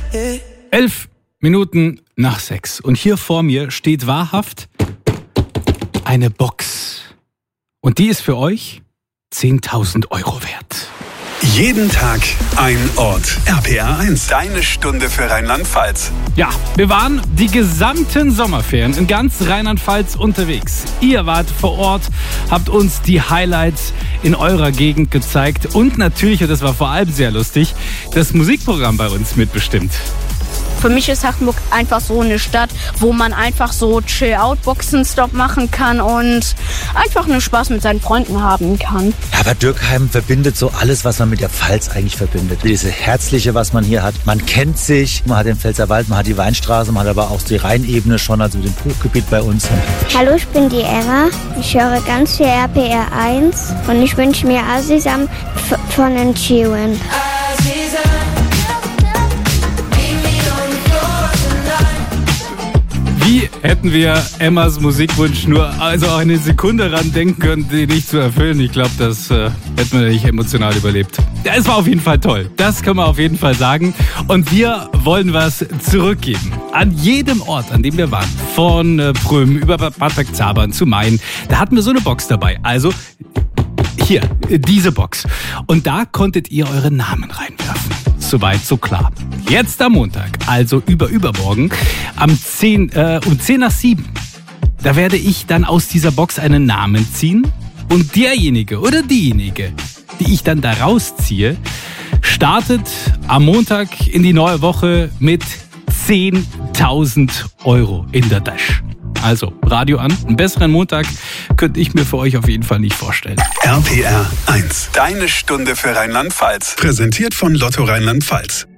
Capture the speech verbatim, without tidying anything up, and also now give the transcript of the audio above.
Elf Minuten nach sechs. Und hier vor mir steht wahrhaft eine Box. Und die ist für euch zehntausend Euro wert. Jeden Tag ein Ort. R P R eins. Deine Stunde für Rheinland-Pfalz. Ja, wir waren die gesamten Sommerferien in ganz Rheinland-Pfalz unterwegs. Ihr wart vor Ort, habt uns die Highlights in eurer Gegend gezeigt und natürlich, und das war vor allem sehr lustig, das Musikprogramm bei uns mitbestimmt. Für mich ist Hachenburg einfach so eine Stadt, wo man einfach so Chill-Out-Boxenstopp machen kann und einfach nur Spaß mit seinen Freunden haben kann. Ja, aber Dürkheim verbindet so alles, was man mit der Pfalz eigentlich verbindet. Diese Herzliche, was man hier hat. Man kennt sich, man hat den Pfälzerwald, man hat die Weinstraße, man hat aber auch die Rheinebene schon, also dem Hochgebiet bei uns. Hallo, ich bin die Emma. Ich höre ganz viel R P R eins und ich wünsche mir Azizam von den Chiwen. Wie hätten wir Emmas Musikwunsch nur also auch eine Sekunde ran denken können, die nicht zu erfüllen? Ich glaube, das äh, hätten wir nicht emotional überlebt. Ja, es war auf jeden Fall toll. Das können wir auf jeden Fall sagen. Und wir wollen was zurückgeben. An jedem Ort, an dem wir waren, von äh, Prüm über Bad Bergzabern zu Main, da hatten wir so eine Box dabei. Also hier, diese Box. Und da konntet ihr eure Namen reinwerfen. Soweit, so klar. Jetzt am Montag, also über übermorgen, am zehn, äh, um zehn nach sieben, da werde ich dann aus dieser Box einen Namen ziehen und derjenige oder diejenige, die ich dann da rausziehe, startet am Montag in die neue Woche mit zehntausend Euro in der Tasche. Also, Radio an. Einen besseren Montag könnte ich mir für euch auf jeden Fall nicht vorstellen. R P R eins. Deine Stunde für Rheinland-Pfalz. Präsentiert von Lotto Rheinland-Pfalz.